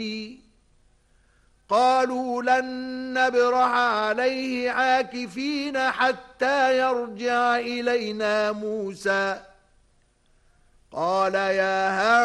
قالوا لن نبرح عليه عاكفين حتى يرجع إلينا موسى قال يا هارون